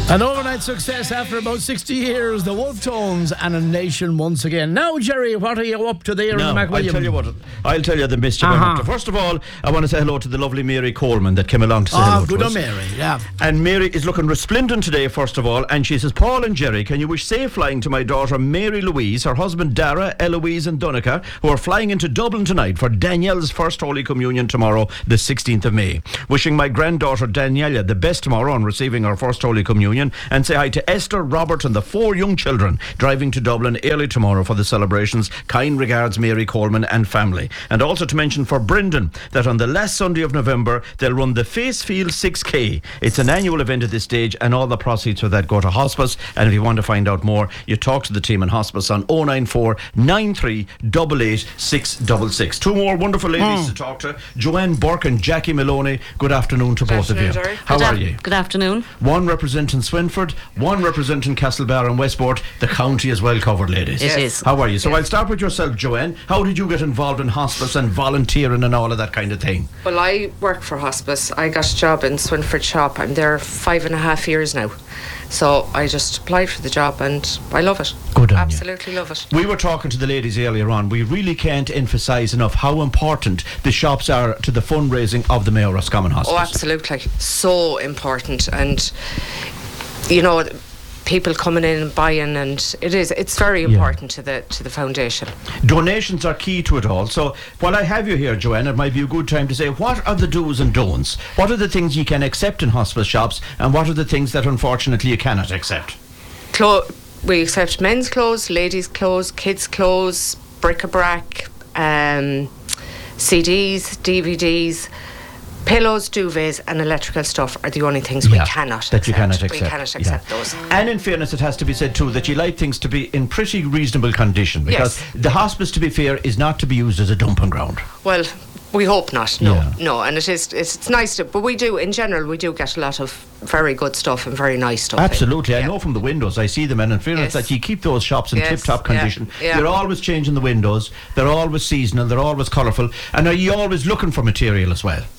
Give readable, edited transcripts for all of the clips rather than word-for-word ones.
An overnight success after about 60 years, the Wolf Tones and A Nation once again. Now, Jerry, what are you up to there in McWilliam? I'll tell you the mischief I'm up to. First of all, I want to say hello to the lovely Mary Coleman that came along to say hello to us. Good on Mary, yeah. And Mary is looking resplendent today, first of all, and she says, Paul and Jerry, can you wish safe flying to my daughter Mary Louise, her husband Dara, Eloise and Donica, who are flying into Dublin tonight for Danielle's first Holy Communion tomorrow, the 16th of May. Wishing my granddaughter Daniela the best tomorrow on receiving her first Holy Communion, and say hi to Esther, Robert and the 4 young children driving to Dublin early tomorrow for the celebrations. Kind regards, Mary Coleman and family. And also to mention for Brendan that on the last Sunday of November they'll run the Facefield 6K. It's an annual event at this stage, and all the proceeds for that go to hospice. And if you want to find out more, you talk to the team in hospice on 094 93 88 666. 2 more wonderful ladies to talk to, Joanne Burke and Jackie Maloney. Good afternoon to both of you. How are you? Good afternoon. One representing Swinford, one representing Castlebar and Westport. The county is well covered, ladies. It is. How are you? So I'll start with yourself, Joanne. How did you get involved in hospice and volunteering and all of that kind of thing? Well, I work for hospice. I got a job in Swinford Shop. I'm there 5.5 years now. So I just applied for the job and I love it. Good on you. Absolutely love it. We were talking to the ladies earlier on. We really can't emphasise enough how important the shops are to the fundraising of the Mayor Roscommon Hospice. Oh, absolutely. So important. And, you know, people coming in and buying, and it's very important to the foundation. Donations are key to it all. So while I have you here, Joanne, it might be a good time to say, what are the do's and don'ts? What are the things you can accept in hospice shops, and what are the things that unfortunately you cannot accept? We accept men's clothes, ladies' clothes, kids' clothes, bric-a-brac, CDs, DVDs. Pillows, duvets and electrical stuff are the only things we cannot accept. You cannot accept. We cannot accept those. And in fairness, it has to be said too that you like things to be in pretty reasonable condition, because the hospice, to be fair, is not to be used as a dumping ground. Well, we hope not. No, and it's nice to, but we do, in general, we do get a lot of very good stuff and very nice stuff. Absolutely. I know from the windows, I see them, and in fairness that you keep those shops in tip-top condition. You're always changing the windows, they're always seasonal, they're always colourful, and are you always looking for material as well?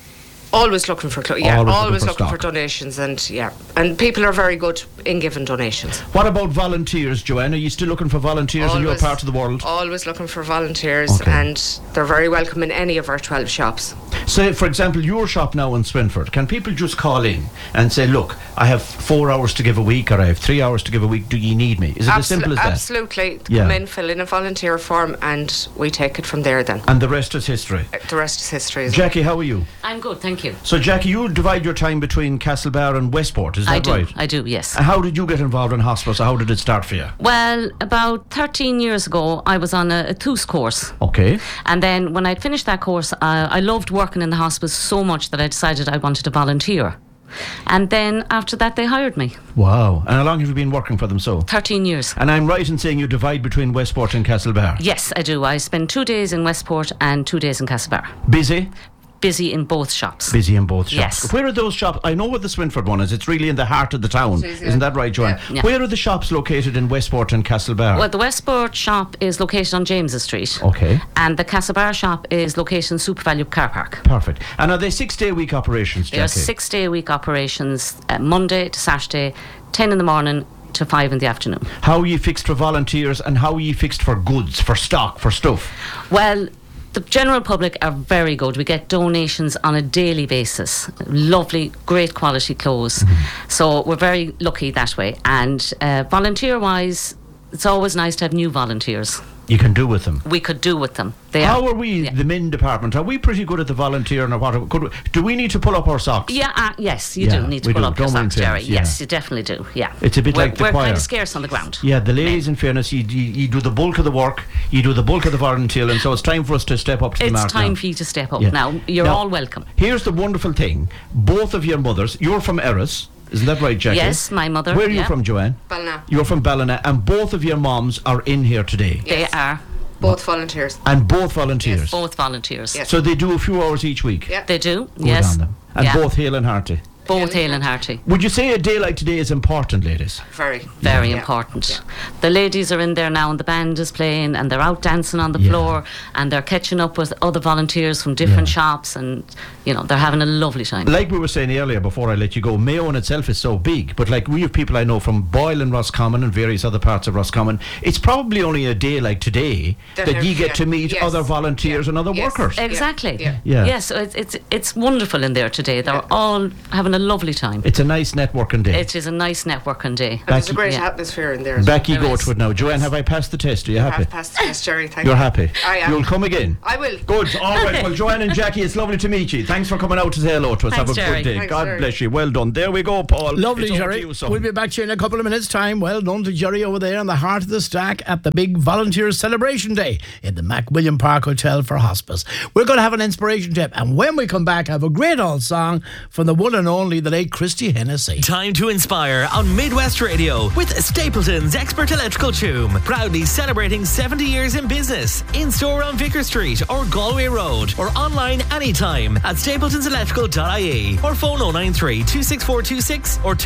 Always looking for always looking for donations, and people are very good in giving donations. What about volunteers, Joanne? Are you still looking for volunteers in your part of the world? Always looking for volunteers, and they're very welcome in any of our 12 shops. So, for example, your shop now in Swinford, can people just call in and say, look, I have 4 hours to give a week, or I have 3 hours to give a week, do you need me? Is it as simple as that? Absolutely. Come in, fill in a volunteer form, and we take it from there then. And the rest is history? The rest is history. Jackie, how are you? I'm good, thank you. So, Jackie, you divide your time between Castlebar and Westport, is that right? I do, yes. And how did you get involved in hospice? How did it start for you? Well, about 13 years ago, I was on a TUS course. Okay. And then when I'd finished that course, I loved working in the hospice so much that I decided I wanted to volunteer. And then after that they hired me. Wow. And how long have you been working for them so? 13 years. And I'm right in saying you divide between Westport and Castlebar? Yes, I do. I spend 2 days in Westport and 2 days in Castlebar. Busy? Busy in both shops. Busy in both shops. Yes. Where are those shops? I know what the Swinford one is. It's really in the heart of the town. Isn't that right, Joanne? Yeah. Where are the shops located in Westport and Castlebar? Well, the Westport shop is located on James's Street. Okay. And the Castlebar shop is located in SuperValue Car Park. Perfect. And are they 6-day-week operations, Jackie? They are 6-day-week operations, Monday to Saturday, 10 in the morning to 5 in the afternoon. How are you fixed for volunteers, and how are you fixed for goods, for stock, for stuff? Well, the general public are very good. We get donations on a daily basis. Lovely, great quality clothes. So we're very lucky that way. And volunteer-wise, it's always nice to have new volunteers. You can do with them. We could do with them. How are we, the men department? Are we pretty good at the volunteering, or what? Do we need to pull up our socks? Yes, you do need to pull up your socks, Jerry. Yes, you definitely do. Yeah, it's a bit like the choir. We're kind of scarce on the ground. Yeah, the ladies, in fairness, you do the bulk of the work, you do the bulk of the volunteering, so it's time for us to step up to the mark. It's time for you to step up now. You're all welcome. Here's the wonderful thing: both of your mothers. You're from Erris. Isn't that right, Jackie? Yes, my mother. Where are you from, Joanne? Ballina. You're from Ballina, and both of your moms are in here today. They are. Both volunteers. And both volunteers. Yes, both volunteers. Yes. So they do a few hours each week. Yeah. They do. Good yes. on them. And both hale and hearty. Both Hale and Harty. Would you say a day like today is important, ladies? Very important. The ladies are in there now and the band is playing and they're out dancing on the floor and they're catching up with other volunteers from different shops and, you know, they're having a lovely time. Like we were saying earlier before I let you go, Mayo in itself is so big, but like we have people I know from Boyle and Roscommon and various other parts of Roscommon. It's probably only a day like today that you get to meet other volunteers and other workers. Exactly. Yes, so it's wonderful in there today. They're all having a lovely time. It's a nice networking day. It is a nice networking day. And there's a great atmosphere in there. Back you go to it now. Joanne, have I passed the test? Are you happy? I've passed the test, Jerry. Thank you. You're happy? I am. You'll come again? I will. Good. All right. Well, Joanne and Jackie, it's lovely to meet you. Thanks for coming out to say hello to us. Thanks, have a Jerry. good day. Thanks, God Jerry. bless you. Well done. There we go, Paul. Lovely, It's over Jerry. to you, son. We'll be back to you in a couple of minutes' time. Well done to Jerry over there in the heart of the stack at the big Volunteers Celebration Day in the MacWilliam Park Hotel for Hospice. We're going to have an inspiration tip, and when we come back, I have a great old song from the one and only, the late Christy Hennessy. Time to inspire on Midwest Radio with Stapleton's Expert Electrical Choom. Proudly celebrating 70 years in business. In store on Vicar Street or Galway Road or online anytime at stapletonselectrical.ie or phone 093 26426 or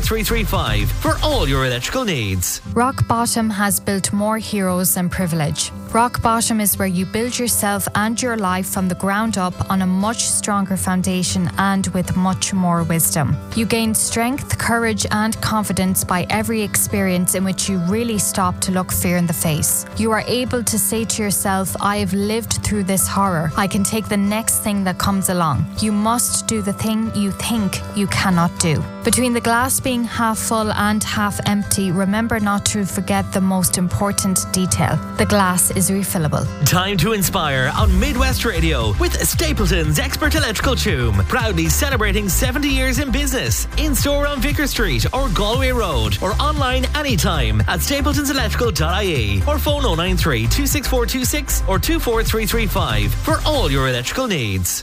24335 for all your electrical needs. Rock Bottom has built more heroes than privilege. Rock Bottom is where you build yourself and your life from the ground up on a much stronger foundation and with much more wisdom. You gain strength, courage and confidence by every experience in which you really stop to look fear in the face. You are able to say to yourself, I have lived through this horror. I can take the next thing that comes along. You must do the thing you think you cannot do. Between the glass being half full and half empty, remember not to forget the most important detail. The glass is refillable. Time to inspire on Midwest Radio with Stapleton's Expert Electrical Choom. Proudly celebrating 70 years in business. In store on Vicar Street or Galway Road or online anytime at stapletonselectrical.ie or phone 093 26426 or 24335 for all your electrical needs.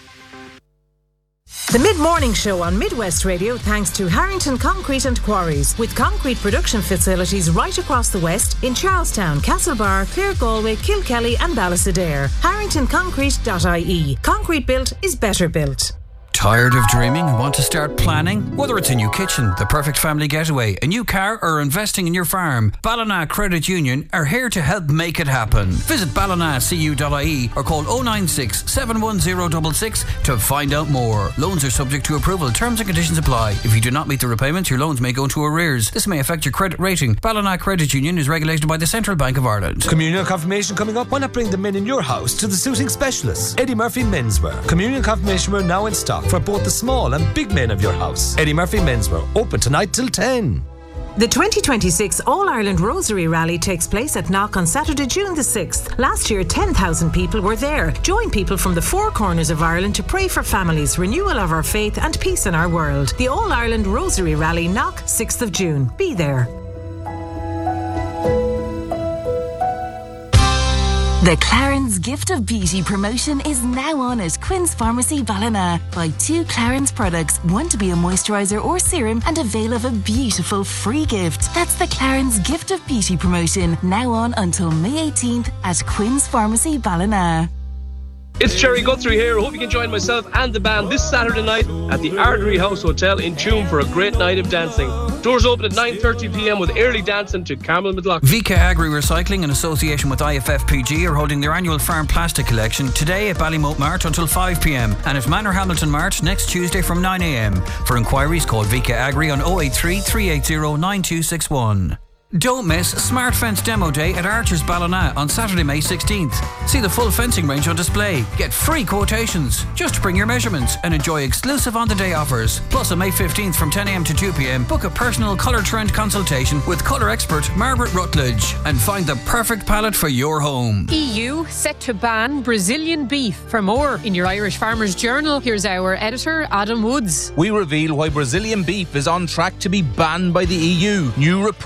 The Mid-Morning Show on Midwest Radio thanks to Harrington Concrete and Quarries, with concrete production facilities right across the West in Charlestown, Castlebar, Clare Galway, Kilkelly and Ballysadare. HarringtonConcrete.ie. Concrete built is better built. Tired of dreaming and want to start planning? Whether it's a new kitchen, the perfect family getaway, a new car or investing in your farm, Ballina Credit Union are here to help make it happen. Visit ballinacu.ie or call 096 71066 to find out more. Loans are subject to approval. Terms and conditions apply. If you do not meet the repayments, your loans may go into arrears. This may affect your credit rating. Ballina Credit Union is regulated by the Central Bank of Ireland. Communion confirmation coming up. Why not bring the men in your house to the suiting specialists? Eddie Murphy Menswear. Communion confirmation wear now in stock for both the small and big men of your house. Eddie Murphy Menswear, open tonight till 10. The 2026 All-Ireland Rosary Rally takes place at Knock on Saturday, June the 6th. Last year, 10,000 people were there. Join people from the four corners of Ireland to pray for families, renewal of our faith and peace in our world. The All-Ireland Rosary Rally, Knock, 6th of June. Be there. The Clarins Gift of Beauty promotion is now on at Quinn's Pharmacy Ballina. Buy 2 Clarins products, one to be a moisturiser or serum, and avail of a beautiful free gift. That's the Clarins Gift of Beauty promotion, now on until May 18th at Quinn's Pharmacy Ballina. It's Jerry Guthrie here. I hope you can join myself and the band this Saturday night at the Ardery House Hotel in Tuam for a great night of dancing. Doors open at 9:30pm with early dancing to Carmel Midlock. VK Agri Recycling in association with IFFPG are holding their annual farm plastic collection today at Ballymote Mart until 5pm and at Manor Hamilton Mart next Tuesday from 9am. For inquiries call VK Agri on 083 380 9261. Don't miss Smart Fence Demo Day at Archers Ballina on Saturday, May 16th. See the full fencing range on display. Get free quotations. Just bring your measurements and enjoy exclusive on-the-day offers. Plus, on May 15th from 10am to 2pm, book a personal colour trend consultation with colour expert Margaret Rutledge and find the perfect palette for your home. EU set to ban Brazilian beef. For more, in your Irish Farmers Journal, here's our editor, Adam Woods. We reveal why Brazilian beef is on track to be banned by the EU. New report recommends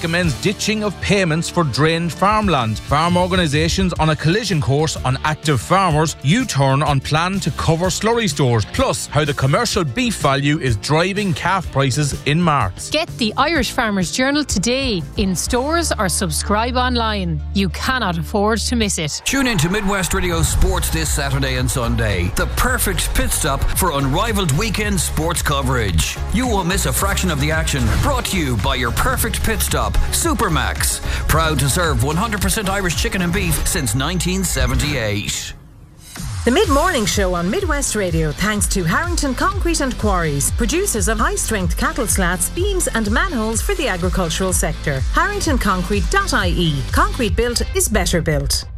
recommends ditching of payments for drained farmland. Farm organisations on a collision course on active farmers, U-turn on plan to cover slurry stores, plus how the commercial beef value is driving calf prices in March. Get the Irish Farmers Journal today in stores or subscribe online. You cannot afford to miss it. Tune in to Midwest Radio Sports this Saturday and Sunday. The perfect pit stop for unrivaled weekend sports coverage. You won't miss a fraction of the action. Brought to you by your perfect pit stop, Supermax. Proud to serve 100% Irish chicken and beef since 1978. The Mid-Morning Show on Midwest Radio, thanks to Harrington Concrete and Quarries, producers of high-strength cattle slats, beams and manholes for the agricultural sector. HarringtonConcrete.ie. Concrete built is better built.